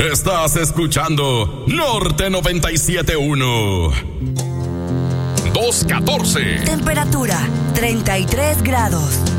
Estás escuchando Norte 97.1. 214. Temperatura 33 grados.